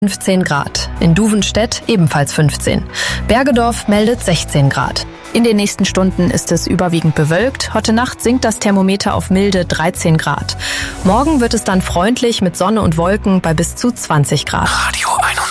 15 Grad. In Duvenstedt ebenfalls 15. Bergedorf meldet 16 Grad. In den nächsten Stunden ist es überwiegend bewölkt. Heute Nacht sinkt das Thermometer auf milde 13 Grad. Morgen wird es dann freundlich mit Sonne und Wolken bei bis zu 20 Grad. Radio 21.